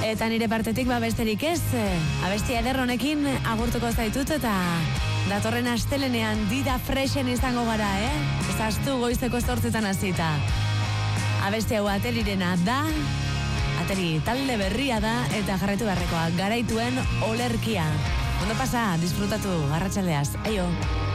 Eta nire partetik besterik ez, abestia eder honekin agurtuko zaitut eta datorren astelenean Dida Freshen izango gara, Ez astu goizeko 8 hasita. Abestia hau Atelirena da, Ateli talde berria da eta jarraitu beharrekoa, garaituen olerkia. Ondo pasa, disfrutatu, arratsaldeaz, aio.